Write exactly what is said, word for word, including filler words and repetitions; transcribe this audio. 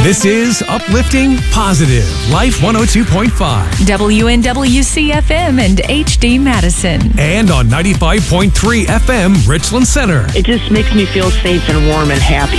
This is Uplifting Positive, Life one oh two point five. W N W C F M and H D Madison. And on ninety-five point three F M, Richland Center. It just makes me feel safe and warm and happy.